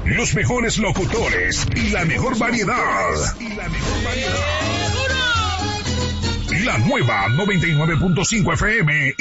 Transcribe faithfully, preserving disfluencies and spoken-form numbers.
Los mejores locutores y la mejor variedad. Y la mejor variedad. La nueva noventa y nueve punto cinco F M